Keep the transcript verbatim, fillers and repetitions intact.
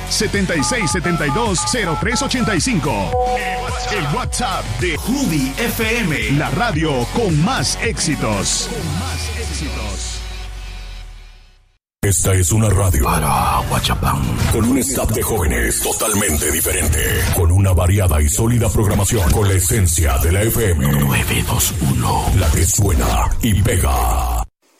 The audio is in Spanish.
setenta y seis setenta y dos, cero tres ochenta y cinco. El WhatsApp de Ruby F M, la radio con más éxitos. Con más éxitos. Esta es una radio para Huachapán, con un staff de jóvenes totalmente diferente, con una variada y sólida programación, con la esencia de la F M. nueve dos uno, la que suena y pega.